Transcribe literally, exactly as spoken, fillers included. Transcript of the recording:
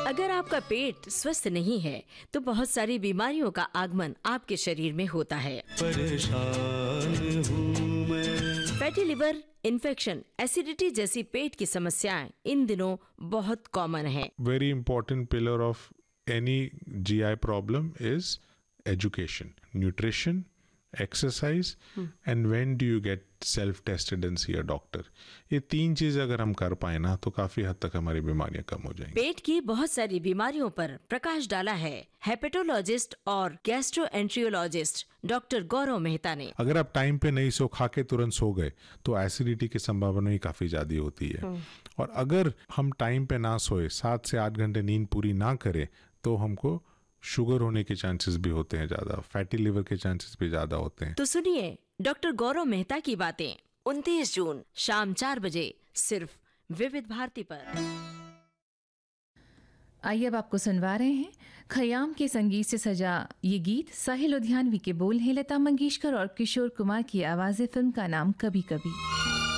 अगर आपका पेट स्वस्थ नहीं है तो बहुत सारी बीमारियों का आगमन आपके शरीर में होता है। परेशान हूँ मैं। फैटी लिवर, इन्फेक्शन, एसिडिटी जैसी पेट की समस्याएं इन दिनों बहुत कॉमन है। Very important pillar of any G I problem is education, nutrition, exercise, and when do you get self tested and see a doctor. ये तीन चीज अगर हम कर पाए ना तो काफी हद तक हमारी बीमारियां कम हो जाएंगी। पेट की बहुत सारी बीमारियों पर प्रकाश डाला है हेपेटोलॉजिस्ट और गैस्ट्रोएंट्रियोलॉजिस्ट डॉक्टर गौरव मेहता ने। अगर आप टाइम पे नहीं सो खा के तुरंत सो गए तो एसिडिटी की संभावना ही काफी ज्यादा होती है। और अगर हम टाइम पे ना सोए, सात से आठ घंटे नींद पूरी ना करें, तो हमको शुगर होने के चांसेस भी होते हैं ज्यादा, फैटी लिवर के चांसेस भी ज्यादा होते हैं। तो सुनिए डॉक्टर गौरव मेहता की बातें उनतीस जून शाम चार बजे सिर्फ विविध भारती पर। आइए अब आपको सुनवा रहे हैं खयाम के संगीत से सजा ये गीत। साहिल लुधियानवी के बोल हैं, लता मंगेशकर और किशोर कुमार की आवाज़ें। फिल्म का नाम कभी कभी।